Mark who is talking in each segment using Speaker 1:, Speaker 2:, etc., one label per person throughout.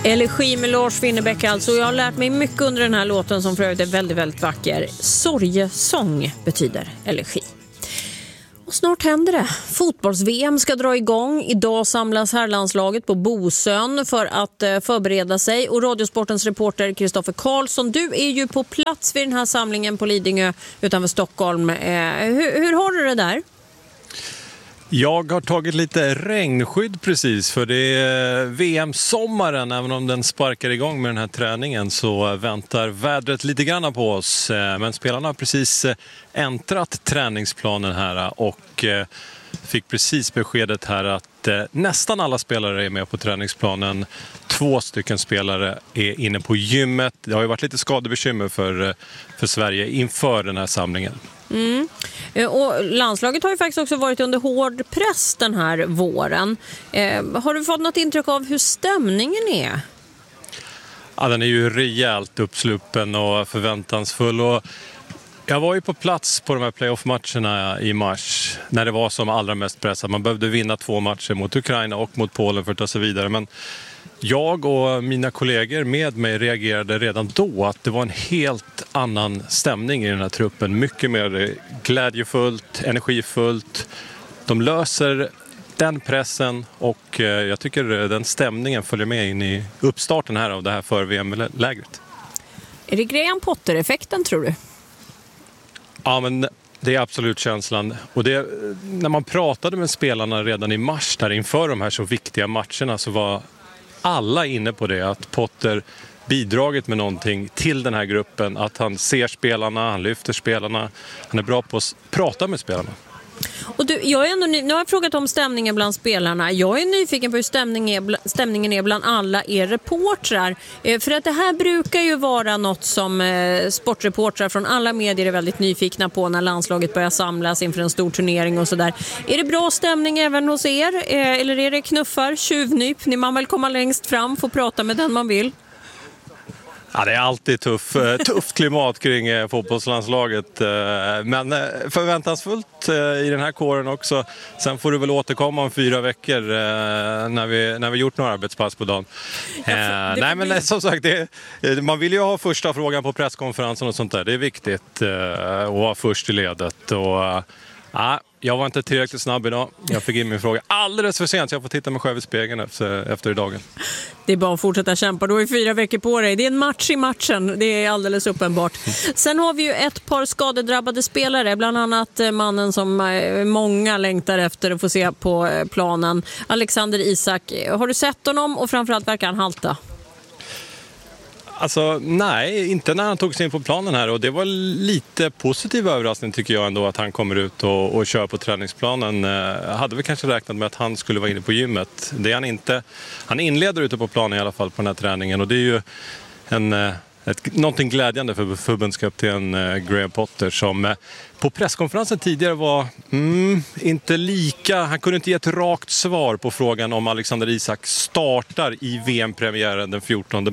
Speaker 1: Elegi med Lars Winnerbäck alltså. Jag har lärt mig mycket under den här låten som för övrigt är väldigt, väldigt vacker. Sorgesång betyder elegi. Och snart händer det. Fotbolls-VM ska dra igång. Idag samlas herrlandslaget på Bosön för att förbereda sig. Och Radiosportens reporter Kristoffer Karlsson, du är ju på plats vid den här samlingen på Lidingö utanför Stockholm. Hur har du det där?
Speaker 2: Jag har tagit lite regnskydd precis, för det är VM-sommaren. Även om den sparkar igång med den här träningen så väntar vädret lite grann på oss. Men spelarna har precis äntrat träningsplanen här och fick precis beskedet här att nästan alla spelare är med på träningsplanen. 2 stycken spelare är inne på gymmet. Det har ju varit lite skadebekymmer för Sverige inför den här samlingen.
Speaker 1: Mm. Och landslaget har ju faktiskt också varit under hård press den här våren. Har du fått något intryck av hur stämningen är?
Speaker 2: Ja, den är ju rejält uppsluppen och förväntansfull. Och jag var ju på plats på de här playoff-matcherna i mars när det var som allra mest pressat. Man behövde vinna 2 matcher mot Ukraina och mot Polen för att ta sig vidare. Men jag och mina kollegor med mig reagerade redan då att det var en helt annan stämning i den här truppen. Mycket mer glädjefullt, energifullt. De löser den pressen och jag tycker den stämningen följer med in i uppstarten här av det här för-VM-lägret.
Speaker 1: Är det Graham Potter-effekten, tror du?
Speaker 2: Ja, men det är absolut känslan. Och när man pratade med spelarna redan i mars där inför de här så viktiga matcherna så var alla inne på det, att Potter bidragit med någonting till den här gruppen, att han ser spelarna, han lyfter spelarna, han är bra på att prata med spelarna.
Speaker 1: Och du, jag är ändå nu har jag frågat om stämningen bland spelarna. Jag är nyfiken på hur stämningen är bland alla er reportrar. För att det här brukar ju vara något som sportreportrar från alla medier är väldigt nyfikna på när landslaget börjar samlas inför en stor turnering och sådär. Är det bra stämning även hos er? Eller är det knuffar, tjuvnyp? Ni man väl komma längst fram, få prata med den man vill?
Speaker 2: Ja, det är alltid tufft klimat kring fotbollslandslaget, men förväntansfullt i den här kåren också. Sen får du väl återkomma om 4 veckor när vi gjort några arbetspass på dagen. Nej, men som sagt, man vill ju ha första frågan på presskonferensen och sånt där. Det är viktigt att vara först i ledet. Och jag var inte tillräckligt snabb idag. Jag fick in min fråga alldeles för sent så jag får titta mig själv i spegeln efter dagen.
Speaker 1: Det är bara att fortsätta kämpa. Du har ju 4 veckor på dig. Det är en match i matchen. Det är alldeles uppenbart. Sen har vi ju ett par skadedrabbade spelare. Bland annat mannen som många längtar efter att få se på planen. Alexander Isak. Har du sett honom och framförallt verkar han halta?
Speaker 2: Alltså nej, inte när han tog sig in på planen här, och det var lite positiv överraskning tycker jag ändå att han kommer ut och kör på träningsplanen. Jag hade väl kanske räknat med att han skulle vara inne på gymmet. Det är han inte. Han inleder ute på planen i alla fall på den här träningen, och det är ju någonting glädjande för förbundskapten Graham Potter som på presskonferensen tidigare var inte lika, han kunde inte ge ett rakt svar på frågan om Alexander Isak startar i VM-premiären den 14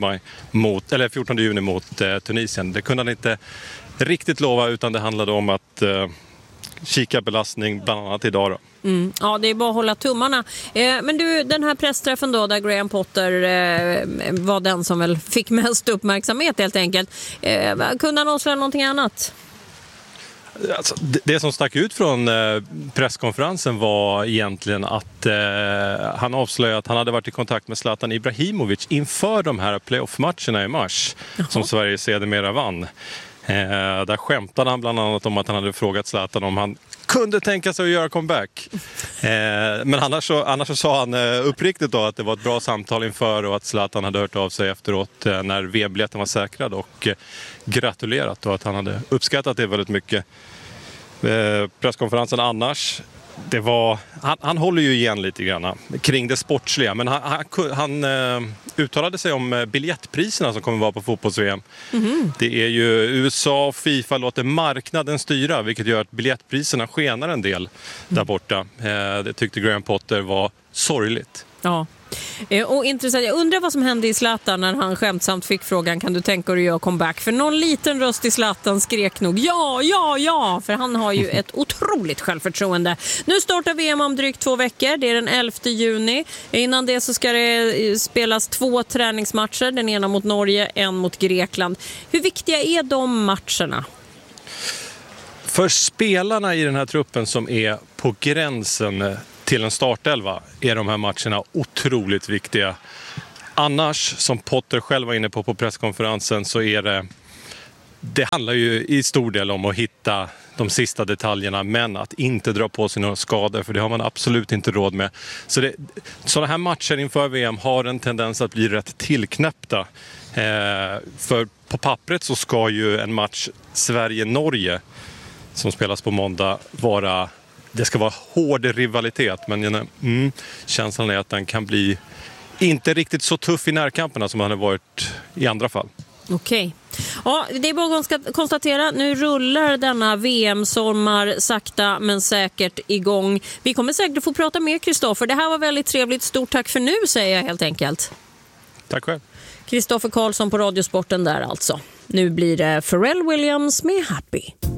Speaker 2: juni mot Tunisien. Det kunde han inte riktigt lova, utan det handlade om att kika belastning bland annat idag då.
Speaker 1: Ja, det är bara att hålla tummarna. Men du, den här pressträffen då där Graham Potter var den som väl fick mest uppmärksamhet helt enkelt. Kunde han avslöja någonting annat?
Speaker 2: Alltså, det som stack ut från presskonferensen var egentligen att han avslöjade att han hade varit i kontakt med Zlatan Ibrahimovic inför de här playoff-matcherna i mars. Jaha. Som Sverige sedermera vann. Där skämtade han bland annat om att han hade frågat Zlatan om han kunde tänka sig att göra comeback. Men annars så sa han uppriktigt då att det var ett bra samtal inför och att Zlatan hade hört av sig efteråt när VM-biljetten var säkrad och gratulerat och att han hade uppskattat det väldigt mycket. Presskonferensen annars, han håller ju igen lite grann kring det sportsliga, men han uttalade sig om biljettpriserna som kommer vara på fotbolls-VM. Det är ju USA och FIFA låter marknaden styra, vilket gör att biljettpriserna skenar en del där borta. Det tyckte Graham Potter var sorgligt.
Speaker 1: Ja. Och intressant, jag undrar vad som hände i Zlatan när han skämtsamt fick frågan, kan du tänka dig att göra comeback? För någon liten röst i Zlatan skrek nog ja, för han har ju ett otroligt självförtroende. Nu startar VM om drygt 2 veckor, det är den 11 juni. Innan det så ska det spelas 2 träningsmatcher, den ena mot Norge, en mot Grekland. Hur viktiga är de matcherna?
Speaker 2: För spelarna i den här truppen som är på gränsen till en startelva är de här matcherna otroligt viktiga. Annars, som Potter själv var inne på presskonferensen, så är det handlar ju i stor del om att hitta de sista detaljerna, men att inte dra på sig några skador, för det har man absolut inte råd med. Så sådana här matcher inför VM har en tendens att bli rätt tillknäppta. För på pappret så ska ju en match Sverige-Norge som spelas på måndag det ska vara hård rivalitet, men känslan är att den kan bli inte riktigt så tuff i närkamperna som den har varit i andra fall.
Speaker 1: Okej. Ja, det är bara att konstatera, nu rullar denna VM-sommar sakta men säkert igång. Vi kommer säkert att få prata med Kristoffer. Det här var väldigt trevligt. Stort tack för nu, säger jag helt enkelt.
Speaker 2: Tack själv.
Speaker 1: Kristoffer Karlsson på Radiosporten där alltså. Nu blir det Pharrell Williams med Happy.